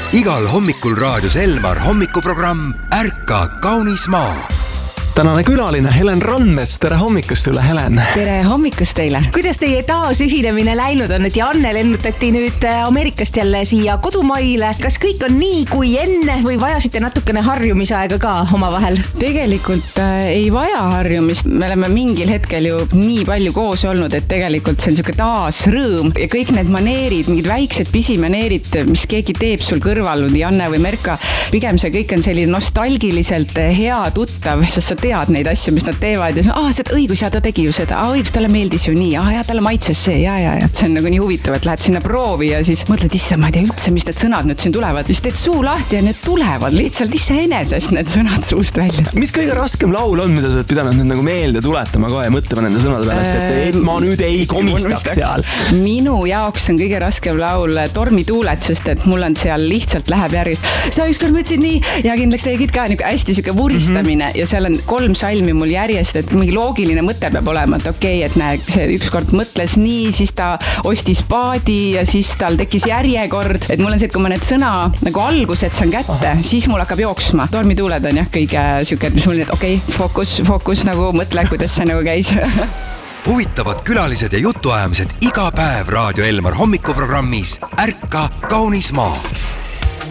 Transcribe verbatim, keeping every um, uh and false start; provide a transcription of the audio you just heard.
Igal hommikul raadios Elmar hommikuprogramm Ärka kaunis maa. Tänane külaline Helen Randmets, tere hommikust sulle, Helen. Tere hommikust teile. Kuidas teie taas ühinemine läinud on, et Janne lennutati nüüd Ameerikast jälle siia kodumaile? Kas kõik on nii kui enne või vajasite natukene harjumisaega ka omavahel? Tegelikult äh, ei vaja harjumist. Me oleme mingil hetkel ju nii palju koos olnud, et tegelikult see on siuke taas rõõm ja kõik need maneerid, mingid väiksed pisimaneerid, mis keegi teeb sul kõrval, Janne või Merka, pigem see kõik on selline nostalgiliselt hea tuttav, sest sa tead neid asju, mis nad teevad ja ah, see õigus, ja ta tegi ju seda, ah, õigus, talle meeldis ju nii, ah, ja talle maitses see, ja, ja, ja. See on nagu nii huvitav, et lähed sinna proovi ja siis mõtled, issa, ma ei tea üldse, mis need sõnad nüüd siin tulevad. Siis teed suu lahti ja need tulevad lihtsalt ise enesest need sõnad suust välja. Mis kõige raskem laul on, mida sa oled pidanud nüüd nagu meelde tuletama kohe ja mõtlema nende sõnade peale, et, et ma nüüd ei komistaks seal? Minu jaoks on kõige raskem laul Tormituuled, sest et mul on seal lihtsalt läheb järgist. Sa ükskord mõtlesid nii ja kindlaks tegid ka nagu hästi siuke vuristamine mm-hmm. ja seal on kolm salmi mul järjest, et mingi loogiline mõte peab olema, et okei, okay, et näe, see ükskord mõtles nii, siis ta ostis paadi ja siis tal tekkis järjekord, et mul on see, et kui ma need sõna nagu algused saan kätte, Aha. siis mul hakkab jooksma. Tormituuled on jah kõige siuke, mis mul nüüd, okei, okay, fookus, fookus nagu mõtle, kuidas see nagu käis. Huvitavad külalised ja jutuajamised iga päev Raadio Elmar hommikuprogrammis Ärka kaunis maa.